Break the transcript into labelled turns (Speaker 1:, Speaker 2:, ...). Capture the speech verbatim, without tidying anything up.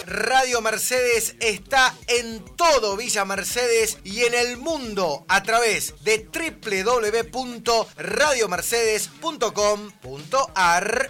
Speaker 1: Radio Mercedes está en todo Villa Mercedes y en el mundo a través de doble u doble u doble u punto radio mercedes punto com punto a r.